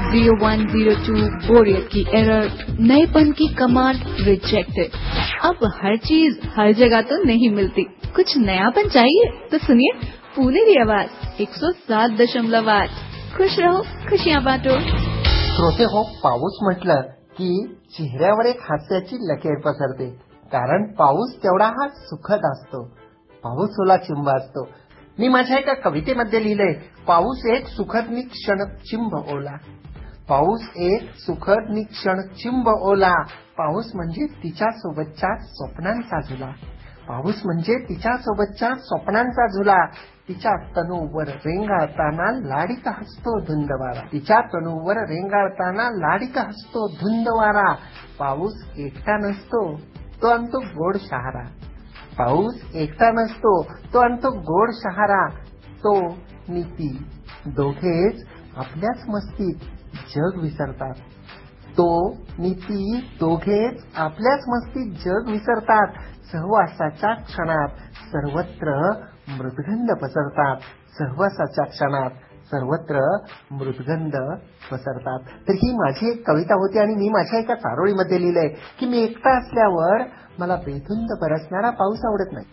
0102 बोरियत की एरर, नएपन की कमांड रिजेक्टेड। अब हर चीज हर जगह तो नहीं मिलती, कुछ नयापन चाहिए तो सुनिए पुनेरी आवाज 107.8। खुश रहो, खुशियां बांटो। श्रोते हो, पाऊस म्हटलं की चेहऱ्यावर एक हास्याची लकेर पसरते, कारण पाऊस तेवढा हा सुखद असतो, पाऊस ओला चिंब असतो. मी माझ्या एका कवितेमध्ये लिहिलंय, पाऊस एक सुखद निक्षण चिंब ओला. पाऊस एक सुखद निक्षण चिंब ओला. पाऊस म्हणजे तिच्या सोबतच्या स्वप्नांचा झुला. पाऊस म्हणजे तिच्या सोबतच्या स्वप्नांचा झुला. तिच्या तनूवर रेंगाळताना लाडिका हसतो धुंदवारा. तिच्या तनूवर रेंगाळताना लाडिका हसतो धुंदवारा. पाऊस एकटा नसतो, तो आणतो गोड शहारा. पाऊस एकटा नसतो, तो आणतो गोड शहारा. तो नि ती दोघेच आपल्याच मस्तीत जग विसरतात. तो नि ती दोघेच आपल्याच मस्तीत जग विसरतात. सहवासाच्या क्षणात सर्वत्र मृदगंध पसरतात. सहवासाच्या क्षणात सर्वत्र मृदगंध पसरतात. तर ही माझी एक कविता होती आणि मी माझ्या एका चारोळीमध्ये लिहिलंय की मी एकटा असल्यावर मला बेधुंद बरसणारा पाऊस आवडत नाही.